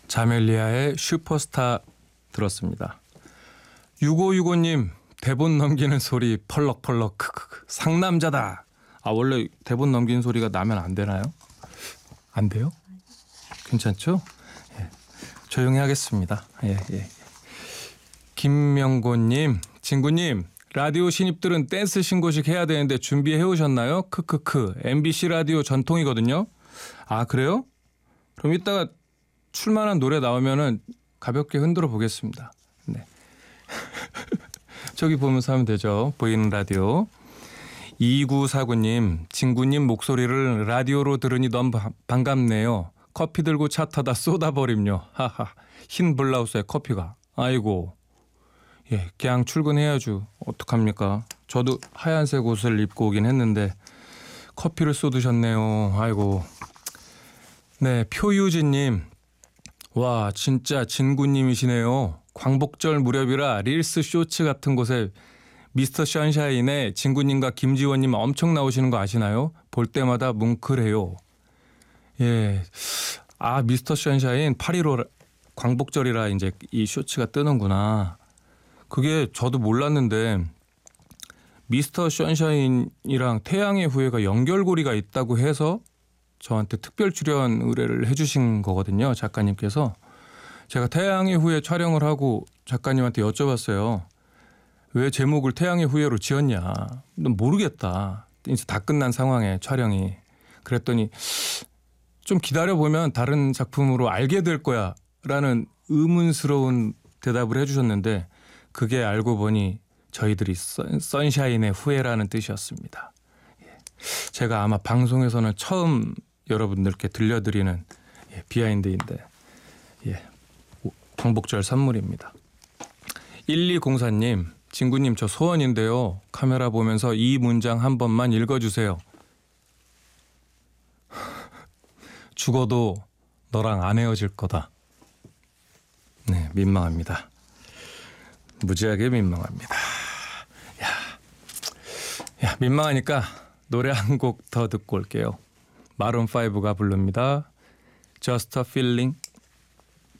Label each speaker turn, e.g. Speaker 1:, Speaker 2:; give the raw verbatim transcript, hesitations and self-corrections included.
Speaker 1: 자멜리아의 슈퍼스타 들었습니다. 육오육오님 대본 넘기는 소리 펄럭펄럭 크크크 상남자다. 아 원래 대본 넘기는 소리가 나면 안 되나요? 안 돼요? 괜찮죠? 예. 조용히 하겠습니다. 예, 예. 김명곤님, 진구님 라디오 신입들은 댄스 신고식 해야 되는데 준비해 오셨나요? 크크크 엠비씨 라디오 전통이거든요. 아 그래요? 그럼 이따가 출만한 노래 나오면은 가볍게 흔들어 보겠습니다. 네. 저기 보면서 하면 되죠. 보이는 라디오. 이구사구님, 진구님 목소리를 라디오로 들으니 너무 바, 반갑네요. 커피 들고 차 타다 쏟아버림요. 하하. 흰 블라우스에 커피가. 아이고. 예, 그냥 출근해야죠. 어떡합니까? 저도 하얀색 옷을 입고 오긴 했는데 커피를 쏟으셨네요. 아이고. 네, 표유진님. 와, 진짜 진구님이시네요. 광복절 무렵이라 릴스 쇼츠 같은 곳에 미스터 션샤인의 진구님과 김지원님 엄청 나오시는 거 아시나요? 볼 때마다 뭉클해요. 예, 아 미스터 션샤인 팔일오 광복절이라 이제 이 쇼츠가 뜨는구나. 그게 저도 몰랐는데 미스터 션샤인이랑 태양의 후예가 연결고리가 있다고 해서 저한테 특별 출연 의뢰를 해주신 거거든요. 작가님께서. 제가 태양의 후예 촬영을 하고 작가님한테 여쭤봤어요. 왜 제목을 태양의 후예로 지었냐. 모르겠다. 이제 다 끝난 상황에 촬영이. 그랬더니 좀 기다려보면 다른 작품으로 알게 될 거야 라는 의문스러운 대답을 해주셨는데 그게 알고 보니 저희들이 선, 선샤인의 후예라는 뜻이었습니다. 제가 아마 방송에서는 처음 여러분들께 들려드리는 예, 비하인드인데 예, 광복절 선물입니다. 일이공사님, 진구님 저 소원인데요. 카메라 보면서 이 문장 한 번만 읽어주세요. 죽어도 너랑 안 헤어질 거다. 네, 민망합니다. 무지하게 민망합니다. 야, 야 민망하니까 노래 한 곡 더 듣고 올게요. 마룬 파이브가 부릅니다. Just a Feeling.